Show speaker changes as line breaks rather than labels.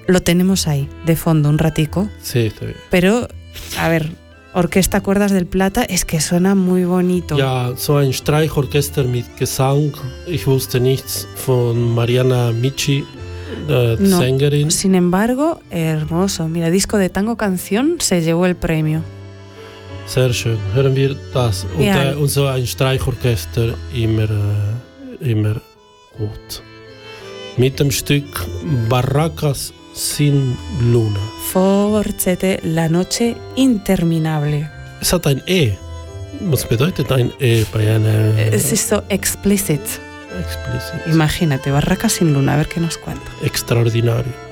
lo tenemos ahí, de fondo, un ratico.
Sí, está bien.
Pero, a ver, Orquesta Cuerdas del Plata, es que suena muy bonito.
Ja, so ein Streichorchester mit Gesang. Ich wusste nichts von Mariana Michi,
No,
Sängerin.
sin embargo, hermoso. Mira, disco de tango canción se llevó el premio.
Sehr schön. Hören wir das.
Ja.
Und so ein Streichorchester immer gut. Mit dem Stück Barracas sin Luna.
Forzete, La Noche Interminable.
Es hat ein E. Was bedeutet ein E bei einer
Es ist so explicit.
Explicit?
Imagínate, Barraca sin Luna, a ver qué nos cuenta.
Extraordinario.